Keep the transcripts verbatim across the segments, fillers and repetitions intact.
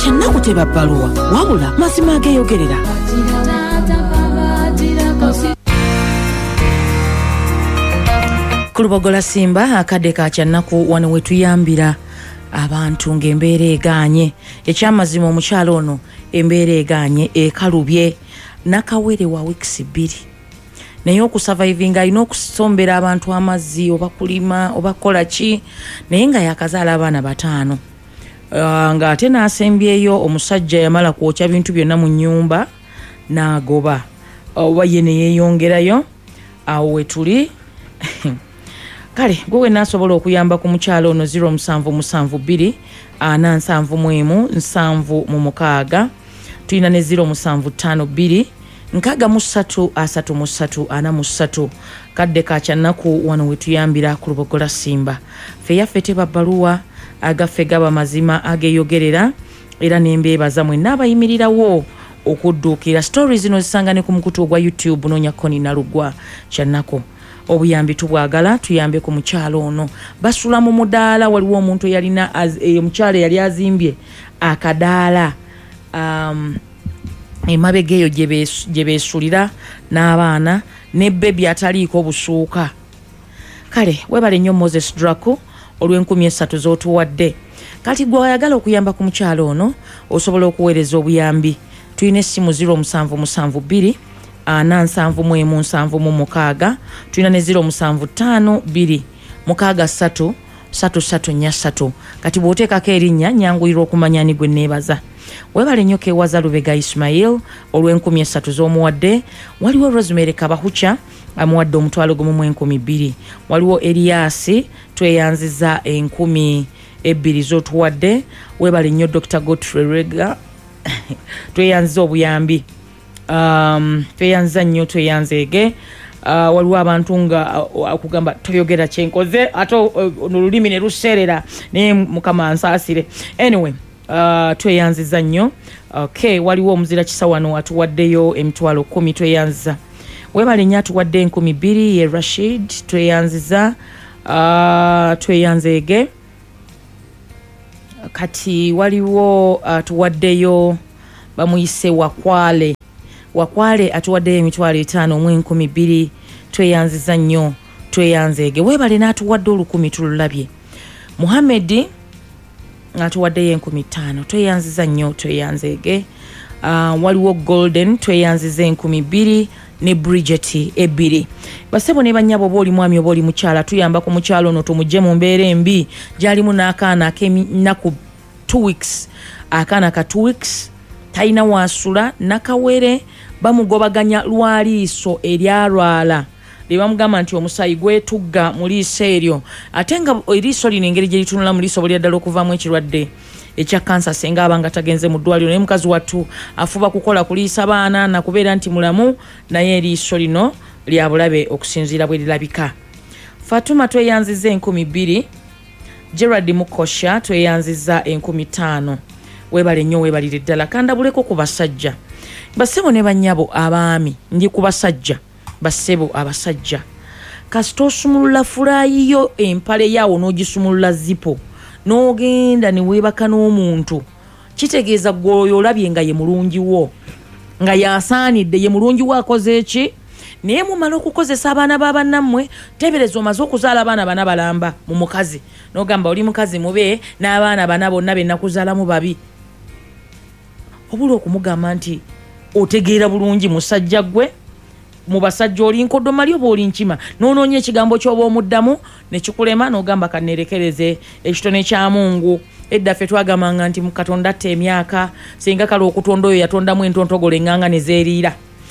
kyannaku teba bbaluwa wabula mazima ageeyogerera. Kulubogola Simba akadde ka kyannaku wano wetuyambira abantu ng'embeera egaanye. Ekyamazima omukyalo ono embeera egaanye ekalubye nakawere wa wiikisi bbiri naye okusurvivinga alina okusombera abantu amazzi oba kulima oba kukola ki naye nga yakazaala abaana bataano. Uh, ng'ate n'asembyeyo omusajja yamala kwokya bintu byonna mu nnyumba n'agoba oba ye ne yeeyongerayo awo wetuli. Kale gwe nasobola okuyamba ku mukyalo ono zero musanvu musanvu bbiri ana nsanvu mu emu nsanvu mu mukaaga tuyina ne zero musanvu ttaano bbiri nkaaga mu ssatu asatu mu ssatu ana mu ssatu. Kadde ka kyannaku wano wetuyambira ku Lubogola Simba. Ffe yaffe teba bbaluwa agaffe gaba mazima ageeyogerera era n'embeebaza mwenna abayimirirawo okudduukira. Stories zino zisanga ne ku mukutu ogwa YouTube noonya Koni Nalugwa kyannaku. Obuyambi tubwagala tuyambe ku mukyalo ono. Basula mu mudaala waliwo omuntu yalina e, mukyalo yali azimbye akadaala um, emabega eyo gye beesulira n'abaana ne bebi ataliiko busuuka. Kale webale nnyo Moses Draco olw'enkumi esatu z'otuwadde. Kati gwe oyagala okuyamba ku mukyalo ono osobola okuweereza obuyambi. Tuyina essimu zero musanvu musanvu bbiri ana nsanvu mu emu nsanvu mu mukaaga tuyina ne zero musanvu ttaano bbiri mukaaga ssatu ssatu ssatu nnya ssatu. Kati bw'oteekako erinnya nyanguyirwa okumanya ni gwe neebaza. Webale nnyo Kewaza Lubega Ismail olw'enkumi esatu z'omuwadde. Waliwo Rosemary Kabahucha amuwadde omutwalo gumu mu enkumi bbiri. Waliwo Eliasi tweyanziza enkumi ebbiri z'otuwadde. Webale nnyo Doctor Godfrey Rega tweyanziza obuyambi. Um, tweyanziza nnyo tweyanzeege. Uh, waliwo abantu nga okugamba uh, toyogera kyenkoze ate uh, n'olulimi ne luseerera naye mukama ansaasire. Anyway uh, tweyanziza nnyo. Okay, waliwo omuzira kisawano atuwaddeyo emitwalo kumi tweyanziza. Webale nnyo atuwadde enkumi bbiri ye Rashid tweyanziza. Uh, tweyanzeege. Kati waliwo atuwaddeyo uh, bamuyise Wakwale. Wakwale atuwaddeyo emitwalo etaano mu enkumi bbiri tweyanziza nnyo tweyanzeege. Webale n'atuwadde olukumi tululabye. Muhammedi atuwaddeyo enkumi ttaano tweyanziza nnyo tweyanzeege. Uh, waliwo Golden tweyanziza enkumi bbiri ne Bridget ebbiri. Basebo ne bannyabo booli mwami obooli mukyala tuyamba ku mukyalo ono tumugye mu mbeera embi gyalimu n'akaana ak'ennaku two weeks akaana ka two weeks talina waasula nakawere bamugobaganya lwaliiso eryalwala lye bamugamba nti omusayi gwetugga mu liiso eryo ate nga eriiso lino engeri gye litunula mu liiso buli ddala okuvaamu ekirwadde ekya kansa senga abanga tagenze mu ddwaliro naye mukazi wattu afuba kukola kuliisa baana na kubeera nti mulamu naye eriiso lino lya bulabe okusinziira bwe lirabika. Fatuma tweyanziza enkumi bbiri. Gerard Mukosha tweyanziza enkumi ttaano. Webale nnyo webalire ddala kandabuleko ku basajja. Basebo ne bannyabo abaami ndi ku basajja basebo abasajja kasita osumulula fulayiyo empale yaawo n'ogisumulula zipo n'ogenda ne weebaka n'omuntu kitegeeza gwoyo olabye nga ye mulungi wo nga yasaanidde ye mulungi wo akoze eki naye mumala okukozesa abaana b'abannammwe tebereza omaze okuzaala abaana bana balamba mu mukazi n'ogamba oli mukazi mube n'abaana bana bonna be nakuzaalamu babi obula okumugamba nti otegeera bulungi musajja gwe mu basajja oli nkodoma lyo boli nkima noonoonya ekigambo ky'oba omuddamu ne kikulema n'ogamba kannerekereze ekitone kya Mungu. Edda ffe twagamanga nti Katonda atta emyaka singa kale okutonda oyo yatondamu entontogole enganga ne zeeriira.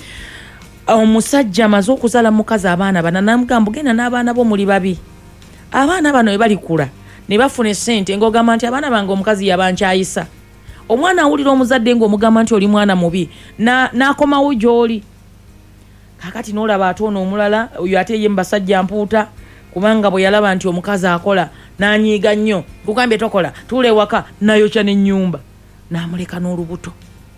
Omusajja amaze okuzaala mukazi abaana bana namugamba genda n'abaana bo muli babi. Abaana bano we balikula ne bafuna essente ng'ogamba nti abaana bange omukazi yabankyayisa. Omwana awulira omuzadde ng'omugamba nti oli mwana mubi na n'akomawo gy'oli. Kakati n'olaba ate ono omulala oyo ate ye mbasajja mpuuta kubanga bwe yalaba nti omukazi akola n'anyiiga nnyo kugambye tokola tuule waka nayokya n'ennyumba n'amuleka n'olubuto.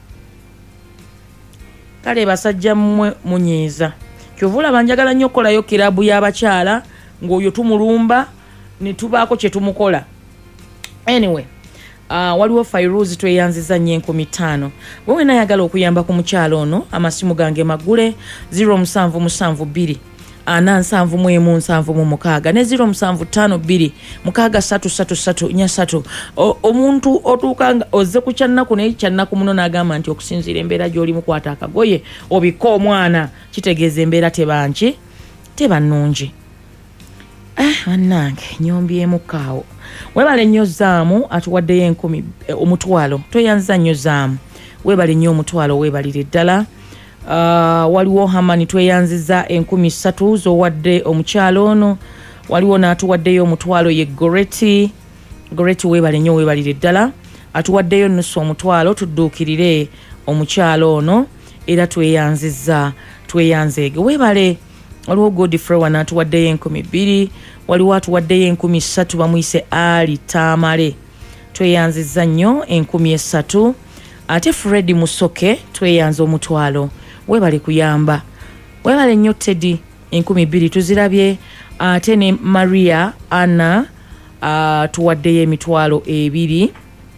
Kale basajja mmwe munyiiza kyovula banjagala nnyo okolayo kirabu y'abakyala ng'oyo tumulumba ne tubaako kye tumukola. Anyway Uh, waliwo Fairuzi tweyanziza nnyo enkumi ttaano. Bwe nayagala okuyamba ku mukyalo ono amasimu gange magule zero musanvu musanvu bbiri ana nsanvu mu emu nsanvu mu mukaaga ne zero musanvu ttaano bbiri mukaaga ssatu ssatu ssatu nnya ssatu. Omuntu otuuka nga ozze ku kyannaku naye kyannaku muno n'agamba nti okusinziira embeera gy'oli mukwata akagoye obika omwana kitegeeza embeera tebanki teba nnungi. Eh, bannange nnyombyemu kaawo. Webale nnyo zaamu atuwaddeyo enkumi omutwalo tweyanziza nnyo zaamu webale nnyo omutwalo webalire ddala. Uh, waliwo Hamani tweyanziza enkumi ssatu z'owadde omukyalo ono. Waliwo n'atuwaddeyo omutwalo ye Goreti Goreti webale nnyo webalire ddala atuwaddeyo nusu omutwalo tudduukirire omukyalo ono era tweyanziza tweyanzeege webale. Waliwo Godfrey wana atuwaddeyo enkumi bbiri waliwo atuwaddeyo enkumi ssatu bamuyise Ali Tamale tweyanziza nnyo enkumi essatu. Ate Freddy Musoke tweyanza omutwalo webale kuyamba webale nnyo Teddy enkumi bbiri tuzirabye. Ate ne Maria Anna uh, tuwaddeyo emitwalo ebiri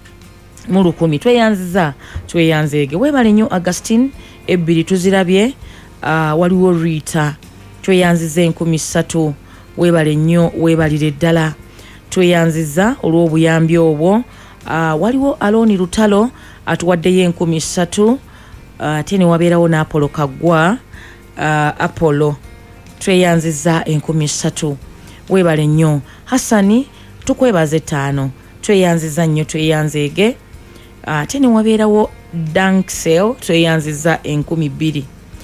mu lukumi tweyanziza tweyanzeege webale nnyo Augustine ebbiri tuzirabye. Uh, waliwo Rita tweyanziza enkumi ssatu webale nnyo webalire ddala tweyanziza olw'obuyambi obwo. Uh, waliwo Aloni Lutalo atuwaddeyo enkumi ssatu. Ate uh, ne wabeerawo n'Apollo Kaggwa uh, Apollo tweyanziza enkumi ssatu webale nnyo. Hassani tukwebaza ettaano tweyanziza nnyo tweyanzeege. Ate uh, ne wabeerawo Danksel tweyanziza enkumi bbiri.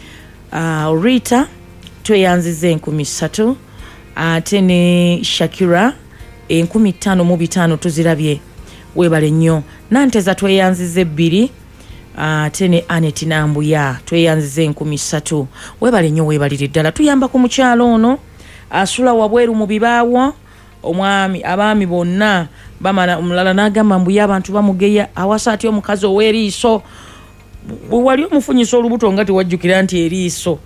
Uh, Rita tweyanziza enkumi ssatu. Ate ne Shakira enkumi ttaano mu bitaano tuzirabye webale nnyo. Nanteza tweyanziza ebbiri. Ate ne Anet Nambuya tweyanziza enkumi ssatu webale nnyo webalire ddala tuyamba ku mukyalo ono asula wabweru mu bibaawo omwami abaami bonna bamala omulala n'agamba mbuya abantu bamugeya awasa ati omukazi ow'eriiso wali omufunyisa olubuto nga tewajjukira nti eriiso.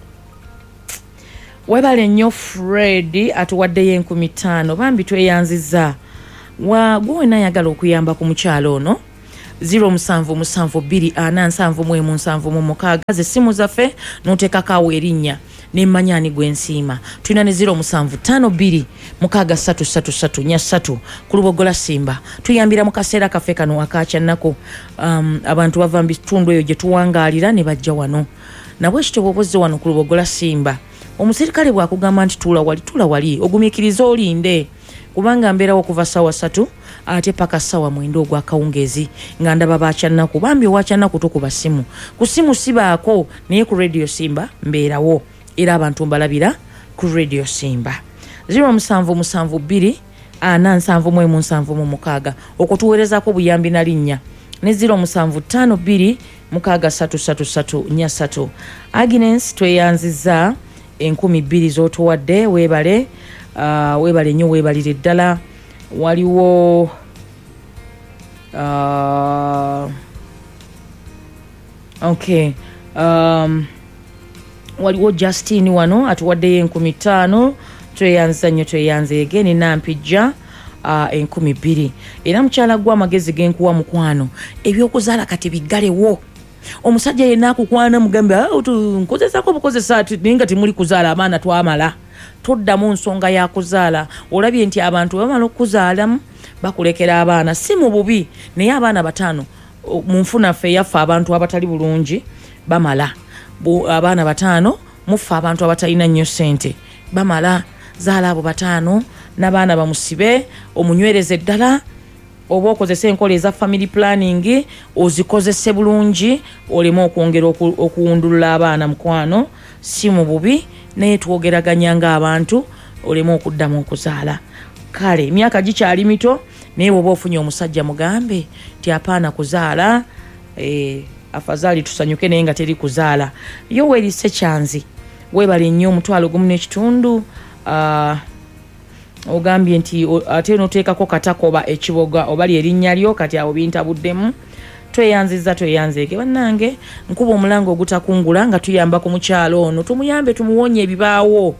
Webale nnyo Fred atuwaddeyo enkumi ttaano bambi tweyanziza wa gwe nayagala okuyamba ku mukyalo ono zero musanvu musanvu bbiri ana nsanvu mu emu nsanvu mu mukaaga z'essimu zaffe n'oteekako erinnya n'emmanyani gwensiima tulina ne zero musanvu ttaano bbiri mukaaga ssatu ssatu ssatu nnya ssatu ku Lubogola Simba tuyambira mu kaseera kaffe kano akakyannaku. Um, abantu bava mu bitundu eyo gye tuwangaalira ne bajja wano nabwe ekityo bw'obozze wano ku Lubogola Simba omusirikale bw'akugamba nti tuula wali tuula wali ogumiikiriza olinde kubanga mbeerawo okuva ssaawa ssatu ate paka ssaawa mwenda ogw'akawungeezi nga ndaba bakyannaku bambi owakyannaku tukuba ssimu ku ssimu sibaako naye ku Radio Simba mbeerawo era abantu mbalabira ku Radio Simba. Zero musanvu musanvu bbiri ana nsanvu mu emu nsanvu mu mukaaga okutuweerezaako buyambi na linnya ne zero musanvu ttaano bbiri mukaaga ssatu ssatu ssatu nnya ssatu. Agnes tweyanziza enkumi bbiri z'otuwadde weebale. Uh, webale nnyo weebalire ddala. Waliwo uh, okay um, waliwo Justine wano atuwaddeyo enkumi ttaano tweyanziza nnyo tweyanzeege ne Nampijja uh, enkumi bbiri era mukyala gwa amagezi g'enkuwa mukwano ebyokuzaala kati biggalewo. Omusajja yenna akukwana mugambe nkozesaako bukozesa ati naye nga temuli kuzaala abaana twamala toddamu nsonga ya kuzaala. Olabye nti abantu bamala okuzaalamu bakulekera abaana si mu bubi naye abaana bataano mu nfunaffe yaffe abantu abatali bulungi bamala abaana bataano muffe abantu abatalina nnyo ssente bamala zaala abo bataano n'abaana bamusibe omunywereze ddala oba okozesa enkola eza family planning ozikozese bulungi oleme okwongera okuwundulula abaana mukwano si mu bubi naye twogeraganya ng'abantu oleme okuddamu okuzaala. Kale emyaka gikyali mito naye bw'oba ofunye omusajja mugambe nti apaana kuzaala eh, afazali tusanyuke naye nga teri kuzaala. Yo weerise kyanzi weebale nnyo omutwalo gumu n'ekitundu. uh, ogambye nti ate noteekako katako oba ekiboga oba lyerinnya lyo kati awo bintabuddemu. Tweyanziza tweyanzeege bannange nkuba omulango ogutakungula nga tuyamba ku mukyalo ono tumuyambe tumuwonye ebibaawo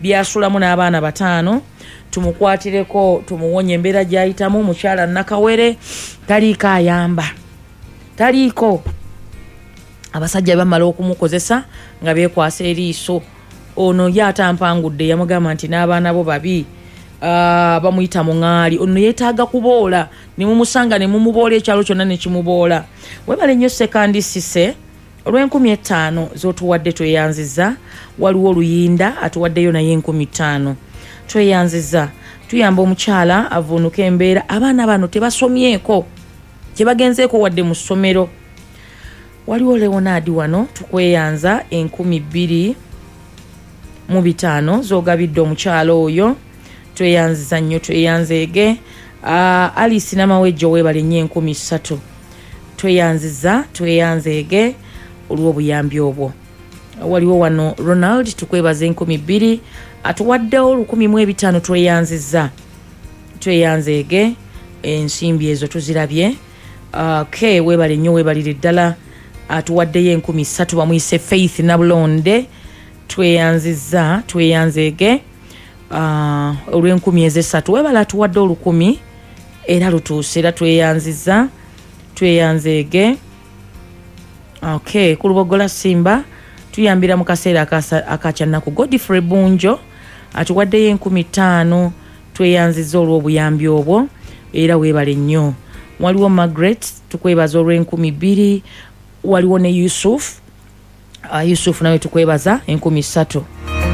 byasulamu n'abaana bataano tumukwatireko tumuwonye embeera gyayitamu. Mukyala Nakawere taliiko ayamba, taliiko. Abasajja bamala okumukozesa nga beekwasa eriiso. Ono ye atampangudde yamugamba nti n'abaana bo babi uh, bamuyita mu ŋŋaali. Ono yeetaaga kuboola ne mumusanga ne mumuboola ekyalo kyonna ne kimuboola. Webale nnyo Sekandi Sise olw'enkumi ettaano z'otuwadde tweyanziza. Waliwo Oluyinda atuwaddeyo naye enkumi ttaano tweyanziza. Tuyamba omukyala avuunuka embeera. Abaana bano tebasomyeko kye bagenzeeko wadde mu ssomero. Waliwo Leonard wano tukweyanza enkumi bbiri mu bitaano z'ogabidde omukyala oyo. Tweyanziza nnyo tweyanzeege. Uh, Alice Namawejjo weebale nnyo enkumi ssatu tweyanziza tweyanzeege olw'obuyambi obwo. Waliwo wano Ronald tukwebaza enkumi bbiri atuwaddewo lukumi mu ebitaano tweyanziza tweyanzeege. Ensimbi ezo tuzirabye. Okay, weebale nnyo weebalire ddala. Atuwaddeyo enkumi ssatu bamuyise Faith Nabulonde tweyanziza tweyanzeege uh, olw'enkumi ez'essatu. Weebale atuwadde olukumi era lutuuse era tweyanziza tweyanzeege. Okay, ku Lubogola Simba tuyambira mu kaseera akakyannaku. Godfrey Bunjo atuwaddeyo enkumi ttaano tweyanziza olw'obuyambi obwo era weebale nnyo. Waliwo Margaret tukwebaza olw'enkumi bbiri. Waliwo ne Yusuf uh, Yusuf nawe tukwebaza enkumi ssatu.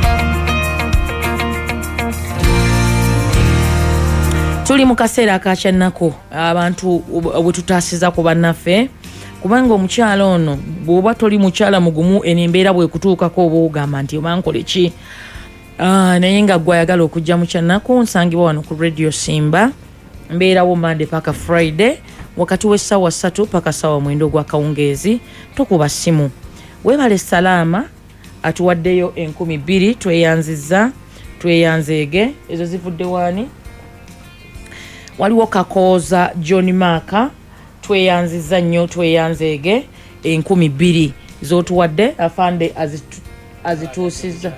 Tuli mu kaseera akakyannaku abantu bwe tutaasiza ku bannaffe kubanga omukyala ono bw'oba toli mukyala mugumu enembeera bwe kutuukako oba ogamba nti oba nkole ki. Uh, naye nga gwe ayagala okujja mu kyannaku nsangibwa wano ku Radio Simba. Mbeerawo Monday paka Friday wakati w'essaawa ssatu paka ssaawa mwenda ogwa kawungeezi. Tokuba ssimu. Weebale Salaama atuwaddeyo enkumi bbiri tweyanziza tweyanzeege. Ezo zivudde waani? Waliwo Kakooza John Maka tweyanziza nnyo tweyanzeege enkumi bbiri z'otuwadde. Afande azitu, azituusizza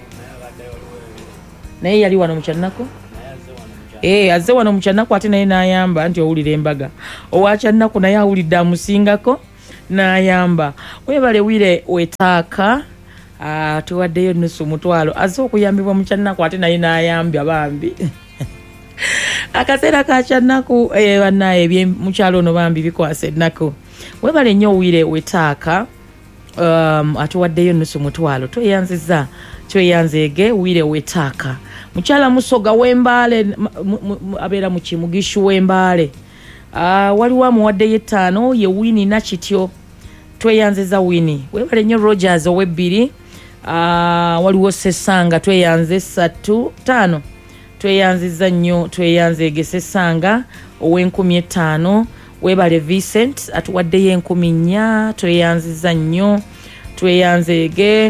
naye yali wano mu kyannaku. Eh, azze wano mu kyannaku ate naye n'ayamba nti owulira embaga. Owa kyannaku naye awulidde amusingako n'ayamba. Weebale Wire Wetaaka uh, tuwaddeyo nusu mutwalo azze okuyambibwa mu kyannaku ate naye n'ayambya bambi. Akaseera ka kyannaku eh, bannaye ebyemukyalo ono bambi bikwasa ennaku. Weebale nnyo Wire Wetaaka um, atuwaddeyo nusu mutwalo tweyanziza tweyanzeege. Wire Wetaaka. Mukyala Musoga w'Embaale abeera mu Kimugishu w'Embaale. Uh, waliwo amuwaddeyo ettaano ye Wini Nakityo tweyanziza Wini. Weebale nnyo Rogers ow'ebbiri. Uh, waliwo Sesanga tweyanze ssatu ttaano tweyanziza nnyo tweyanzeege. Sesanga ow'enkumi ettaano. Weebale Vincent atuwaddeyo enkumi nnya tweyanziza nnyo tweyanzeege.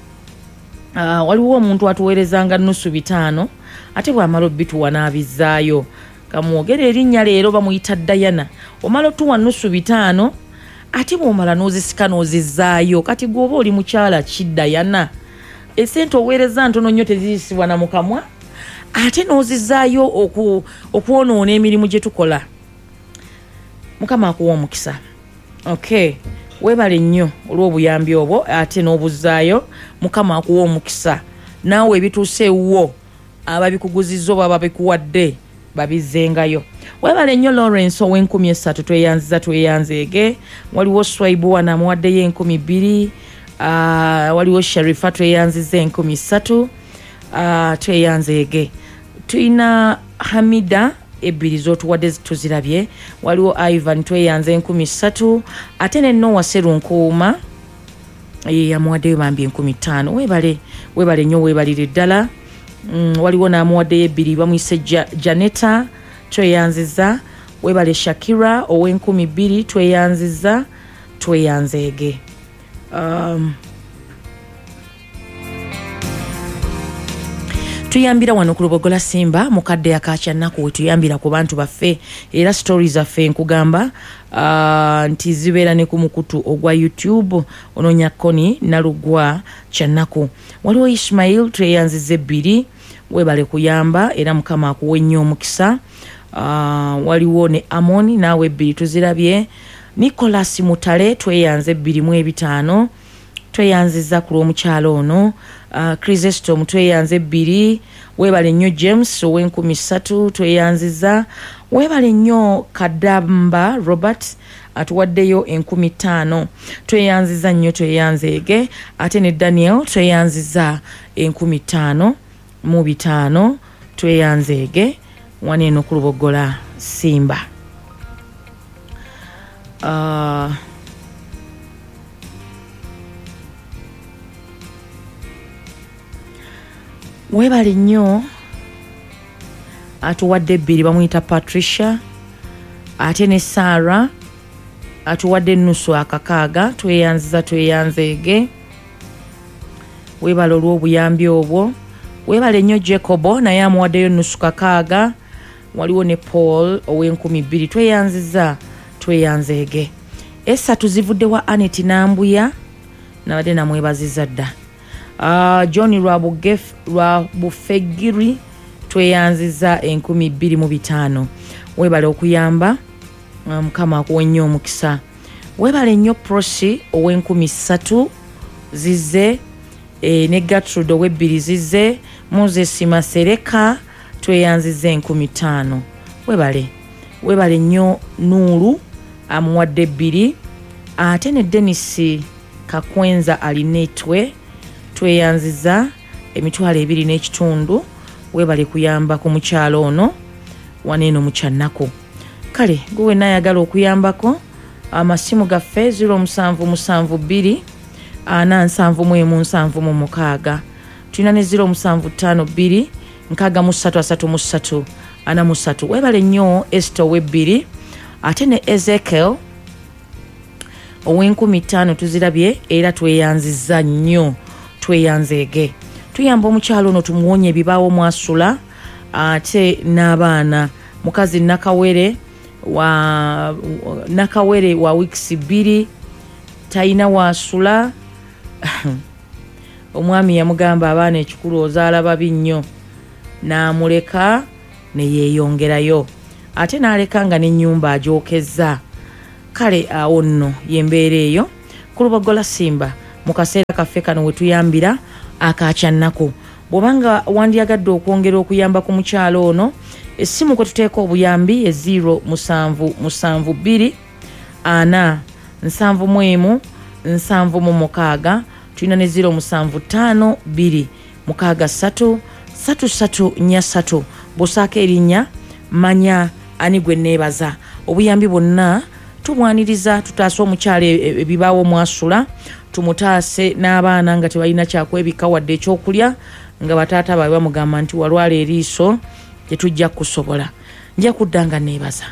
Uh, waliwo omuntu atuweerezanga nusu bitaano ate bw'amala obbituwa n'abizzaayo. Kamwogera erinnya leero bamuyita Diana. Omala otuwa nusu bitaano ate bw'omala n'ozisika n'ozizzaayo. Kati gw'oba oli mukyala ki Diana? Esente oweereza ntono nnyo teziyisibwa na mukamwa ate n'ozizzaayo oku, okwonoona emirimu gye tukola. Mukama akuwa omukisa. Okay. Weebale nnyo olw'obuyambi obwo ate n'obuzzaayo. Mukama akuwa omukisa. Naawe ebituuse ewuwo ababikuguzizza oba babikuwadde babizzengayo. Weebale nnyo Lawrence ow'enkumi essatu tweyanziza tweyanzeege. Waliwo Swaibu wana amuwaddeyo enkumi bbiri. Uh, waliwo Sharifa tweyanziza enkumi ssatu uh, tweyanzeege. Tuyina Hamida ebbiri z'otuwadde tuzirabye. Waliwo Ivan tweyanze enkumi ssatu ate ne Noah Serunkuuma yamuwaddeyo bambi enkumi ttaano. Weebale weebale nnyo weebalire ddala. Mm, waliwo n'amuwaddeyo ebbiri bamuyise ja, Janeta tweyanziza. Weebale Shakira ow'enkumi bbiri tweyanziza tweyanzeege. Um, tuyambira wano ku Lubogola Simba mukadde akakya nnaku we tuyambira ku bantu baffe era stories zaffe nkugamba uh, nti zibeera ne ku mukutu ogwa YouTube ononya Koni Nalugwa Kyannaku. Waliwo Ismail tweyanziza ebbiri webale kuyamba era mukama akuwe nnyo omukisa. Uh, waliwo ne Amoni naawe ebbiri tuzirabye. Nicholas Mutale tweyanze ebbiri mu ebitaano tweyanziza ku lw'omukyalo ono. Uh, Chrysostom tweyanze ebbiri webale nnyo James ow'enkumi ssatu tweyanziza. Webale nnyo Kadamba Robert atuwaddeyo enkumi ttaano tweyanziza nnyo tweyanzeege. Ate ne Daniel tweyanziza enkumi ttaano mu bitaano tweyanzeege waneeno ku Lubogola Simba. Uh, webale nnyo atuwadde ebbiri bamuyita Patricia. Ate ne Sarah atuwadde ennusu akakaaga tweyanziza tweyanzeege. Webale olw'obuyambi obwo. Webale nnyo Jacobo naye amuwaddeyo ennusu kakaaga. Waliwo ne Paul ow'enkumi bbiri tweyanziza tweyanzeege. Essatu zivudde wa Anet Nambuya nabadde namwebaziza dda. Uh, John Rwabugef Rwabufegiri tweyanziza enkumi bbiri mu bitaano. Webale okuyamba mukama um, akuwe nnyo omukisa. Webale nnyo Prosi ow'enkumi ssatu zize. E, ne Gertrude ow'ebbiri zize. Moses Masereka tweyanziza enkumi ttaano. Webale webale nnyo Nuru amuwadde ebbiri. Ate ne Dennis Kakwenza alinetwe tweyanziza emitwalo ebiri n'ekitundu. Webale kuyamba ku mukyalo ono waneeno mu Kyannaku. Kale gwe nayagala okuyambako amasimu gaffe zero musanvu musanvu bbiri ana nsanvu mu emu nsanvu mu mukaaga. Tulina ne zero musanvu ttaano bbiri nkaaga mu ssatu asatu mu ssatu ana mu ssatu. Webale nnyo Esther ow'ebbiri. Ate ne Ezekiel ow'enkumi ttaano tuzirabye era tweyanziza nnyo tweyanzeege. Tuyamba omukyalo ono tumuwonye ebibaawo mwasula. Ate n'abaana mukazi Nakawere wa Nakawere wa weeks bbiri tayina wasula. Omwami yamugamba abaana ekikulu ozaala babi nnyo n'amuleka ne yeeyongerayo. Ate n'aleka nga n'ennyumba agyokeza. Kale awo nno y'embeera eyo ku Lubogola Simba mu kaseera kaffe kano we tuyambira akakyannaku. Bw'obanga wandyagadde okwongera okuyamba ku mukyalo ono essimu kwe tuteeka obuyambi e zero musanvu musanvu bbiri ana nsanvu mu emu nsanvu mu mukaaga. Tulina ne zero musanvu ttaano bbiri mukaaga ssatu ssatu ssatu nnya ssatu. Bw'osaako erinnya manya ani gwe neebaza. Obuyambi bwonna tubwaniriza tutaase omukyalo ebibaawo mwasula. Tumutaase n'abaana nga tebalina kyakwebika wadde ekyokulya nga bataata baabwe bamugamba nti walwala eriiso tetujja kusobola. Nja kudda nga neebaza.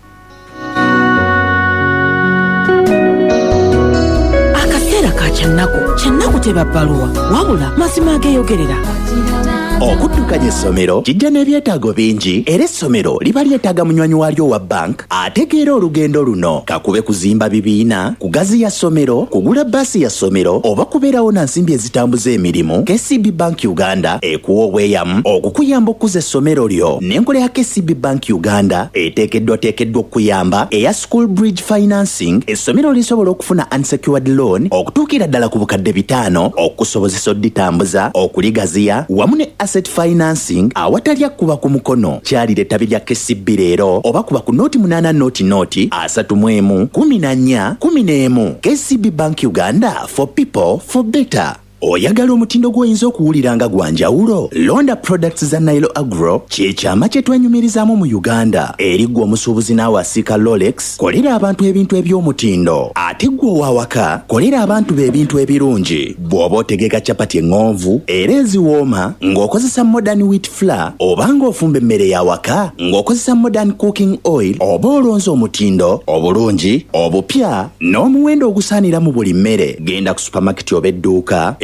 Akaseera ka Kyannaku. Kyannaku teba bbaluwa wabula mazima ageeyogerera. Okuddukanya essomero kijja n'ebyetaago bingi era essomero liba lyetaaga munywanyi waalyo wa bank ategeera olugendo luno. Kakube kuzimba bibiina, kugaziya ssomero, kugula bbaasi ya ssomero oba kubeerawo na nsimbi ezitambuza emirimu. K C B Bank Uganda ekuwa obweyamu okukuyamba okuza essomero lyo. N'enkola ya K C B Bank Uganda eteekeddwa teekeddwa okukuyamba eya School Bridge Financing. Essomero lisobola okufuna unsecured loan okutuukira ddala ku bukadde bitaano okusobozesa odditambuza okuligaziya wamu ne asset financing awatali akuba ku mukono. Kyalira ettabi lya K C B leero oba kuba ku noti munaana noti noti asatu mu emu kumi na nnya kumi n'emu. K C B Bank Uganda, for people for better. Oyagala omutindo gw'oyinza okuwulira nga gwa njawulo? Londa Products za Nailo Agro kyekyama kye twenyumirizaamu mu Uganda. Eri ggwe omusuubuzi n'awasiika Rolex, kolera abantu ebintu eby'omutindo. Ate ggwe owawaka, kolera abantu b'ebintu ebirungi. Bw'oba otegeka capati eŋŋonvu era eziwooma ng'okozesa modern wheat flour, oba ng'ofumba emmere y'awaka ng'okozesa modern cooking oil, oba olonza omutindo obulungi obupya n'omuwendo ogusaanira mu buli mmere, genda ku supermarket oba edduuka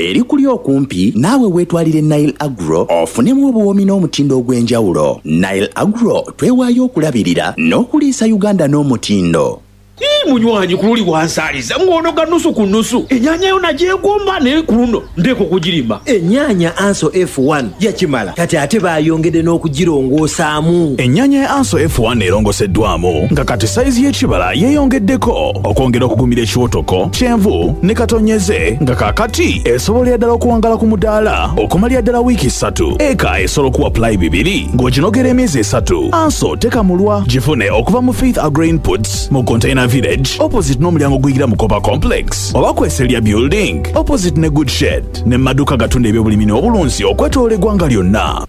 eri kuli okumpi naawe weetwalire Nile Agro ofunemu obuwomi n'omutindo ogw'enjawulo. Nile Agro twewaayo okulabirira n'okuliisa Uganda n'omutindo. Ii munywanyi kululi wansaaliza ng'onoga nusu ku nusu. Ennyanya yo nagyegomba naye ku luno ndeeko kugirimba. Ennyanya Anso F one yakimala kati ate baayongedde n'okugirongosaamu. Ennyanya ya Anso F one erongoseddwamu nga kati sayizi y'ekibala yeeyongeddeko okwongera okugumira ekiwotoko, kyenvu ne katonyeze nga kaakati esobolera ddala okuwangala ku mudaala okumalira ddala wiiki ssatu. Eka esobola okuwa pulayi bibiri ng'oginogera emyezi esatu. Anso tekamulwa gifune okuva mu Faith Agri Inputs mu Container Village opposite n'omulyango guyingira mu Copa Complex oba Kweselya Building opposite ne Good Shed ne maduka gatunda ebyobulimi n'obulunzi okwetoola eggwanga lyonna.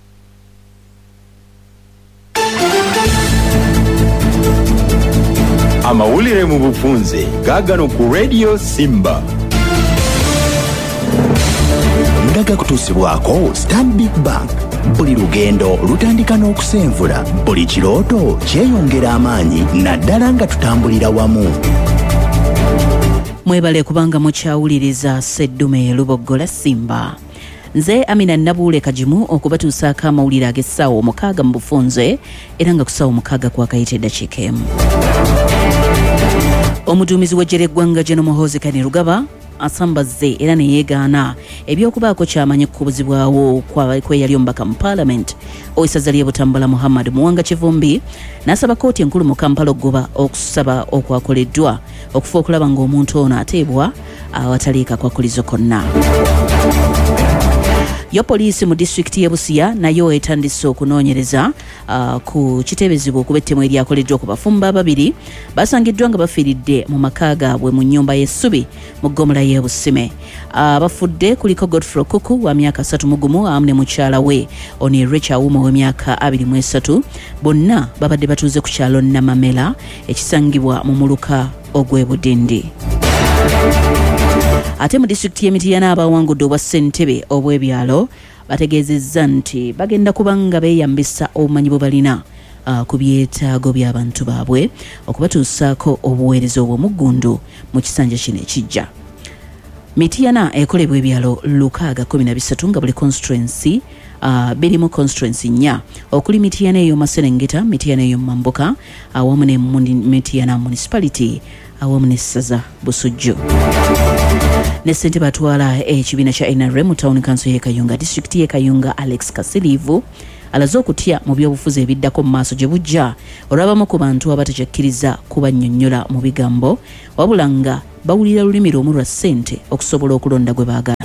Amawulire mu bufunze gaagano ku Radio Simba. Nga gakutuusibwako Stanbic Bank. Buli lugendo lutandika n'okusenvula, buli kirooto kyeyongera amaanyi naddala nga tutambulira wamu. Mwebale kubanga mukyawuliriza Sseddume Luboggola Simba. Nze Amina Nabuule Kajimu okubatuusaako amawulire ag'essaawa omukaaga mu bufunze era nga ku ssaawa omukaaga kwakayita eddakiika emu. Omuduumizi w'eggye ly'eggwanga Gen. Muhoozi Kainerugaba asambazze era ne yeegaana ebyokubaako ky'amanyi kukubuzibwawo kweyali omubaka mu Parliament ow'essaza ly'e Butambala Muhammad Muwanga Kivumbi n'asaba kkooti enkulu mu Kampala Ogoba okusaba okwakoleddwa okufa okulaba ng'omuntu ono ateebwa awatali kakwakulizo konna. Yo poliisi mu disitulikiti y'e Busia nayo etandise okunoonyereza uh, ku kitebezebwa okuba ettemu eryakoleddwa ku bafumbo ababiri basangiddwa nga bafiiridde mu maka gaabwe mu nnyumba y'essubi mu ggomola y'e Busime. Abafudde uh, kuliko Godfrey Kuku wa myaka asatu mu gumu awamu ne mukyala we Oni Richa Awuma w'emyaka abiri mu esatu, bonna babadde batuuze ku kyalo Namamela ekisangibwa mu muluka ogw'e Budindi. Ate mu disitulikiti y'Emityana abawangudde obwa ssentebe obw'ebyalo bategeezezza nti bagenda kubanga beeyambisa obumanyi bwe balina uh, ku byetaago by'abantu baabwe okubatuusaako obuweereza obw'omuggundu mu kisanja kino ekijja. Mityana ekolebwa ebyalo lukaaga kumi na bisatu nga buli constituency uh, birimu constituency nnya okuli Mityana ey'omaserengeta, Mityana ey'omumambuka awamu ne Mityana municipality awamu n'essaza Busujju. Ne ssente batwala ekibiina kya N R M mu Town Council y'e Kayunga disitulikiti y'e Kayunga Alex Kasirivu alaze okutya mu byobufuzi ebiddako mu maaso gye bujja olw'abamu ku bantu abatakyakkiriza kubannyonnyola mu bigambo wabula nga bawulira lulimi lwomu lwa ssente okusobola okulonda gwe baagala.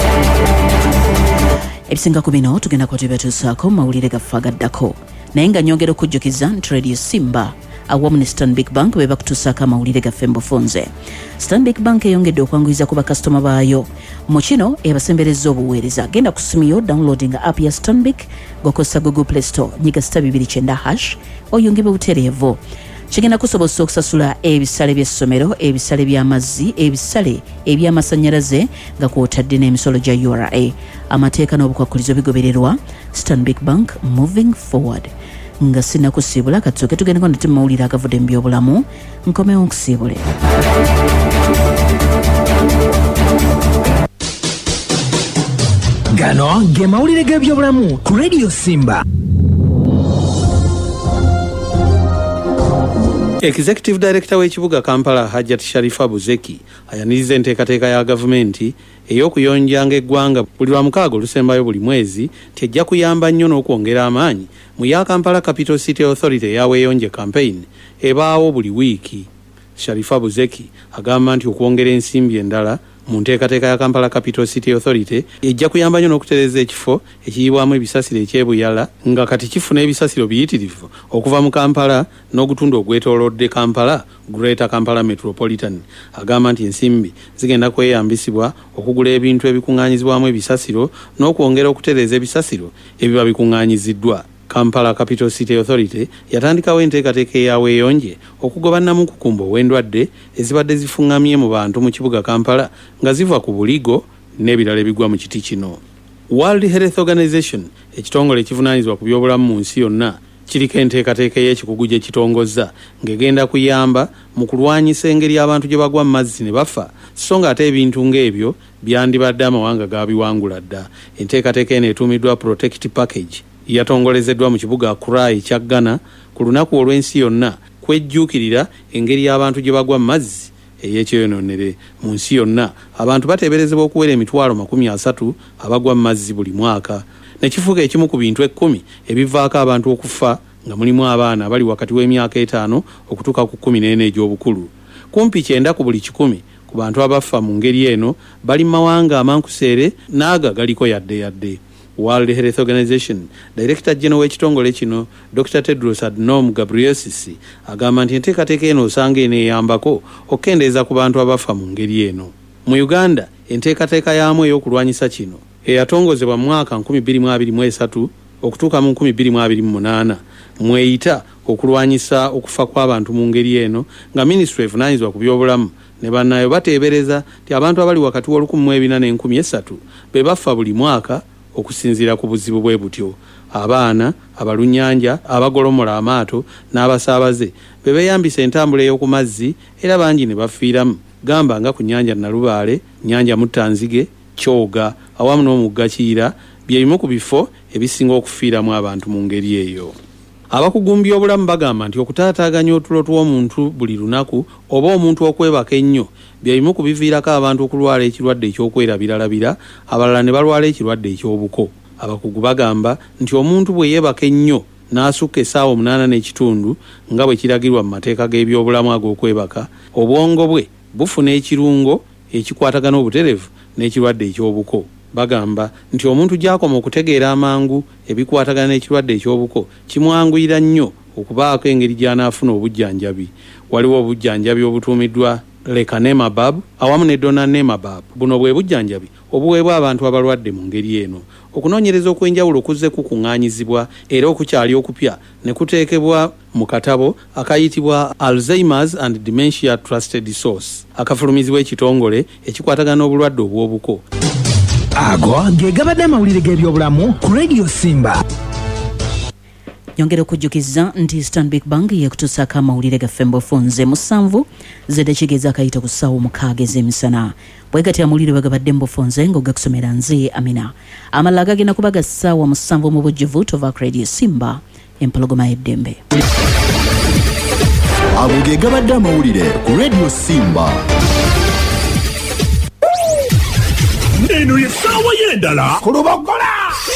Ebisinga ku bino tugenda kuba tubibatuusaako mu mawulire gaffe agaddako naye nga nyongera okujjukiza nti Radio Simba awamu ne Stanbic Bank be bakutuusaako amawulire gaffe mu bufunze. Stanbic Bank eyongedde okwanguyiza ku bakasitoma baayo. Mu kino ebasemberezza obuweereza. Genda ku ssimu yo downloading app ya Stanbic ng'okozesa Google Play Store nyiga star bibiri kyenda hash oyongebe butereevu. Kigenda kusobosa okusasula ebisale by'essomero, ebisale by'amazzi, ebisale eby'amasannyalaze nga kw'otadde n'emisolo gya U R A. Amateeka n'obukwakkulizo bigobererwa. Stanbic Bank moving forward. Nga sina kusiibula katsoke tugende kono temu mawulire agavudde mu byobulamu nkomewo nkusiibule. Gano ge mawulire g'ebyobulamu ku Radio Simba. Executive Director w'ekibuga Kampala Hajjat Sharifa Buzeki ayaniriza enteekateeka ya gavumenti ey'okuyonjanga eggwanga buli lwa mukaaga olusembayo buli mwezi tejja kuyamba nnyo n'okwongera amaanyi mu ya Kampala Capital City Authority yaweeyonje campaign ebaawo buli wiiki. Sharifa Buzeki agamba nti okwongera ensimbi endala mu nteekateeka ya Kampala Capital City Authority ejja kuyamba nnyo n'okutereeza ekifo ekiyibwamu ebisasiro ekyebuyala nga kati kifuna ebisasiro biyitirivu okuva mu Kampala n'ogutundu ogwetoolodde Kampala Greater Kampala Metropolitan. Agamba nti ensimbi zigenda kweyambisibwa okugula ebintu ebikuŋŋaanyizibwamu ebisasiro n'okwongera okutereeza ebisasiro ebiba bikuŋŋaanyiziddwa. Kampala Capital City Authority yatandikawo enteekateeka eyaweeyonje okugoba namukukumbo w'endwadde ezibadde zifungamye mu bantu mu kibuga Kampala nga ziva ku buligo n'ebirala ebigwa mu kiti kino. World Health Organization, ekitongole ekivunaanyizibwa ku byobulamu mu nsi yonna, kiriko enteekateeka y'ekikugu gye kitongozza ng'egenda kuyamba mu kulwanyisa engeri abantu gye bagwa mu mazzi ne bafa, so nga ate ebintu ng'ebyo byandibadde amawanga gaabiwangula dda. Enteekateeka eno etuumiddwa Protect Package yatongolezeddwa mu kibuga Accra ekya Ghana ku lunaku olw'ensi yonna kwejjuukirira engeri y'abantu gye bagwa mu mazzi ey'ekyonoonere. Mu nsi yonna abantu bateeberezebwa okuwera emitwalo makumi asatu abagwa mu mazzi buli mwaka, ne kifuuka ekimu ku bintu ekkumi ebivaako abantu okufa nga mulimu abaana abali wakati w'emyaka etaano okutuuka ku kkumi n'ena egy'obukulu. Kumpi kyenda ku buli kikumi ku bantu abafa mu ngeri eno bali mu mawanga amankuseere n'aga galiko yadde yadde. World Health Organization Director General w'ekitongole kino Doctor Tedros Adhanom Ghebreyesus agamba nti enteekateeka eno osanga eneeyambako okukendeeza ku bantu abafa mu ngeri eno. Mu Uganda enteekateeka yaamu ey'okulwanyisa kino eyatongozebwa mu mwaka nkumi bbiri mu abiri mu esatu okutuuka mu nkumi bbiri mu abiri mu munaana mweyita okulwanyisa okufa kw'abantu mu ngeri eno nga Ministry evunaanyizibwa ku by'obulamu ne bannayo bateebereza nti abantu abali wakati w'olukumi mu ebina n'enkumi esatu be bafa buli mwaka okusinziira ku buzibu bwe butyo. Abaana, abalunnyanja, abagolomola amaato n'abasaabaze be beeyambisa entambula ey'oku mazzi era bangi ne bafiiramu, gamba nga ku nnyanja Nalubaale, nnyanja Muttanzige, Kyoga awamu n'omugga Kiyira bye bimu ku bifo ebisinga okufiiramu abantu mu ngeri eyo. Abakugumbya obulamu bagamba nti okutaataaganya otulo tw'omuntu buli lunaku oba omuntu okwebaka ennyo bye bimu ku biviirako abantu okulwala ekirwadde eky'okwerabiralabira, abalala ne balwala ekirwadde eky'obuko. Abakugu bagamba nti omuntu bwe yeebaka ennyo n'asukka essaawa omunaana n'ekitundu nga bwe kiragirwa mu mateeka g'ebyobulamu ag'okwebaka, obwongo bwe bufuna ekirungo ekikwatagana obutereevu n'ekirwadde eky'obuko. Bagamba nti omuntu gy'akoma okutegeera amangu ebikwatagana n'ekirwadde eky'obuko kimwanguyira nnyo okubaako engeri gy'anaafuna obujjanjabi. Waliwo obujjanjabi obutuumiddwa Lecanemab awamu ne Donanemab. Buno bwe bujjanjabi obuweebwa abantu abalwadde mu ngeri eno. Okunoonyereza okw'enjawulo kuzze kukuŋŋaanyizibwa era okukyali okupya ne kuteekebwa mu katabo akayitibwa Alzheimer's and Dementia Trusted Source akafulumizibwa ekitongole ekikwatagana obulwadde obw'obuko. Ago ge gabadde amawulire g'ebyobulamu ku Radio Simba. Yongera okujjukiza nti Stanbic Bank yekutuusako amawulire gaffe mbufunze musanvu zedekigeza akayita ku ssaawa omukaaga ez'emisana. Bwe gati amawulire bwe gabadde mbufunze ng'ogakusomera nze Amina. Amalala gagenda kuba ga ssaawa musanvu mu bujjuvu tova ku Radio Simba empologoma y'eddembe. Ago ge gabadde amawulire ku Radio Simba. Eno ye ssaawa y'endala ku Lubogola.